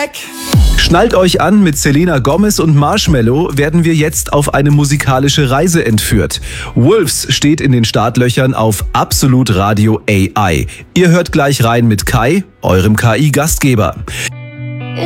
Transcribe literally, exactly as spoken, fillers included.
back. Schnallt euch an, mit Selena Gomez und Marshmello werden wir jetzt auf eine musikalische Reise entführt. Wolves steht in den Startlöchern auf Absolut Radio A I. Ihr hört gleich rein mit Kai, eurem K I-Gastgeber.